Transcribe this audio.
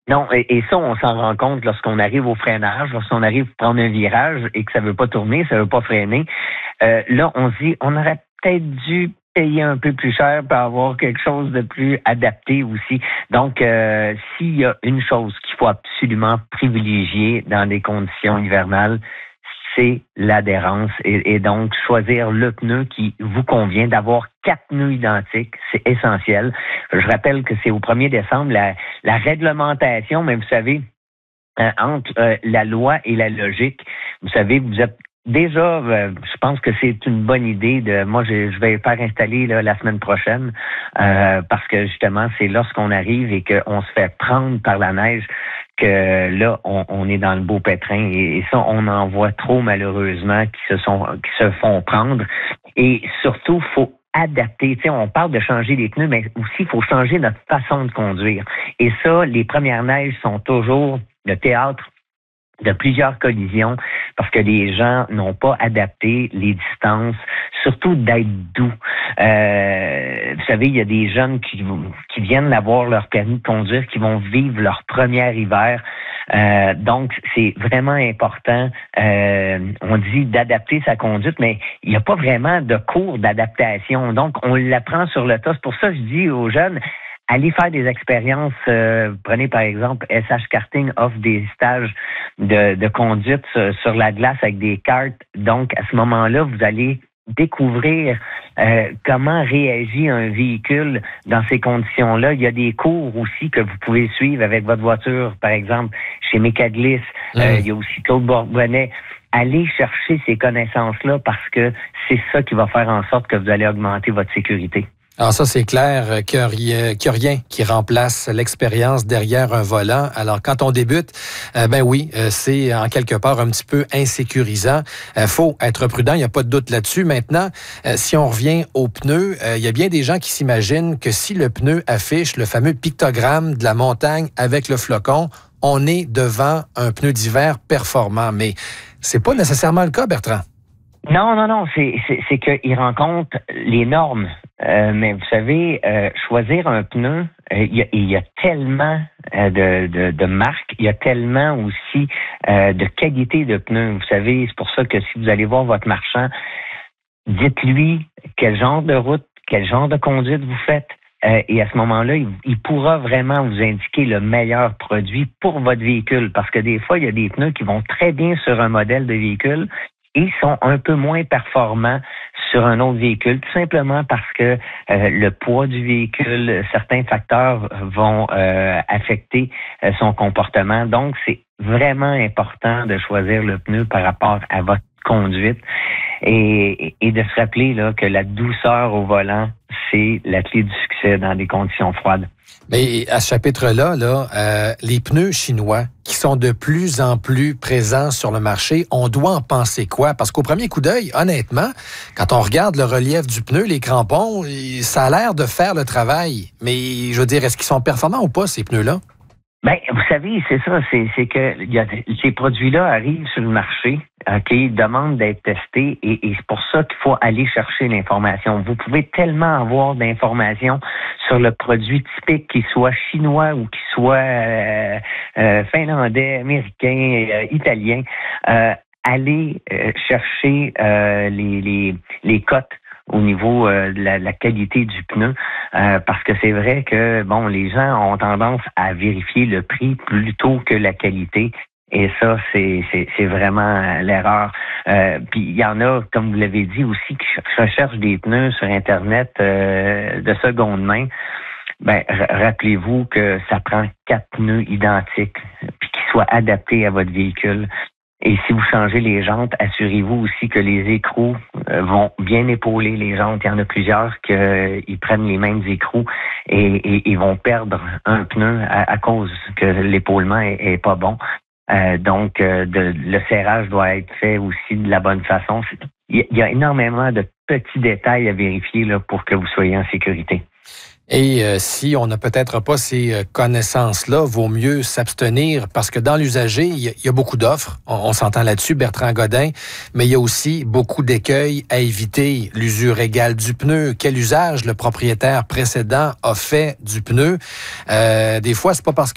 Non, et ça, on s'en rend compte lorsqu'on arrive au freinage, lorsqu'on arrive à prendre un virage et que ça veut pas tourner, ça veut pas freiner. Là, on se dit, on aurait peut-être dû payer un peu plus cher pour avoir quelque chose de plus adapté aussi. Donc, s'il y a une chose qu'il faut absolument privilégier dans des conditions hivernales, c'est l'adhérence et donc choisir le pneu qui vous convient, d'avoir 4 pneus identiques, c'est essentiel. Je rappelle que c'est au 1er décembre la réglementation, mais vous savez, entre la loi et la logique, vous savez, vous êtes déjà, je pense que c'est une bonne idée moi, je vais faire installer là, la semaine prochaine parce que justement, c'est lorsqu'on arrive et qu'on se fait prendre par la neige que là, on est dans le beau pétrin et ça, on en voit trop malheureusement qui se font prendre. Et surtout, faut adapter. Tu sais, on parle de changer les pneus, mais aussi, il faut changer notre façon de conduire. Et ça, les premières neiges sont toujours le théâtre de plusieurs collisions parce que les gens n'ont pas adapté les distances, surtout d'être doux. Vous savez, il y a des jeunes qui viennent d'avoir leur permis de conduire, qui vont vivre leur premier hiver. Donc, c'est vraiment important, on dit d'adapter sa conduite, mais il n'y a pas vraiment de cours d'adaptation. Donc, on l'apprend sur le tas. C'est pour ça que je dis aux jeunes, allez faire des expériences. Prenez par exemple SH Karting offre des stages de conduite sur la glace avec des karts. Donc, à ce moment-là, vous allez découvrir comment réagit un véhicule dans ces conditions-là. Il y a des cours aussi que vous pouvez suivre avec votre voiture, par exemple, chez Mécaglisse. Il y a aussi Claude Bourbonnais. Allez chercher ces connaissances-là parce que c'est ça qui va faire en sorte que vous allez augmenter votre sécurité. Alors ça, c'est clair qu'il n'y a rien qui remplace l'expérience derrière un volant. Alors, quand on débute, ben oui, c'est en quelque part un petit peu insécurisant. Faut être prudent, il n'y a pas de doute là-dessus. Maintenant, si on revient aux pneus, il y a bien des gens qui s'imaginent que si le pneu affiche le fameux pictogramme de la montagne avec le flocon, on est devant un pneu d'hiver performant. Mais c'est pas nécessairement le cas, Bertrand. Non, c'est qu'il rencontre les normes. Mais vous savez, choisir un pneu, il y a tellement de marques, il y a tellement aussi de qualité de pneus. Vous savez, c'est pour ça que si vous allez voir votre marchand, dites-lui quel genre de route, quel genre de conduite vous faites. Et à ce moment-là, il pourra vraiment vous indiquer le meilleur produit pour votre véhicule. Parce que des fois, il y a des pneus qui vont très bien sur un modèle de véhicule, et sont un peu moins performants sur un autre véhicule, tout simplement parce que le poids du véhicule, certains facteurs vont affecter son comportement. Donc, c'est vraiment important de choisir le pneu par rapport à votre conduite et de se rappeler là, que la douceur au volant, c'est la clé du succès dans des conditions froides. Mais à ce chapitre-là, les pneus chinois qui sont de plus en plus présents sur le marché, on doit en penser quoi? Parce qu'au premier coup d'œil, honnêtement, quand on regarde le relief du pneu, les crampons, ça a l'air de faire le travail. Mais je veux dire, est-ce qu'ils sont performants ou pas, ces pneus-là? Ben, vous savez, c'est ça, c'est que ces produits-là arrivent sur le marché, qui demandent d'être testés, et c'est pour ça qu'il faut aller chercher l'information. Vous pouvez tellement avoir d'informations sur le produit typique, qu'il soit chinois ou qu'il soit finlandais, américain, italien. Allez chercher les cotes au niveau de la qualité du pneu, parce que c'est vrai que bon, les gens ont tendance à vérifier le prix plutôt que la qualité. Et ça, c'est vraiment l'erreur. Puis il y en a, comme vous l'avez dit aussi, qui recherchent des pneus sur Internet de seconde main. Ben, rappelez-vous que ça prend 4 pneus identiques, puis qui soient adaptés à votre véhicule. Et si vous changez les jantes, assurez-vous aussi que les écrous vont bien épauler les jantes. Il y en a plusieurs qui prennent les mêmes écrous et ils vont perdre un pneu à cause que l'épaulement est pas bon. Donc, le serrage doit être fait aussi de la bonne façon. Il y a énormément de petits détails à vérifier là, pour que vous soyez en sécurité. Et si on n'a peut-être pas ces connaissances-là, vaut mieux s'abstenir parce que dans l'usager, il y a beaucoup d'offres. On s'entend là-dessus, Bertrand Godin, mais il y a aussi beaucoup d'écueils à éviter. L'usure égale du pneu. Quel usage le propriétaire précédent a fait du pneu? Des fois, c'est pas parce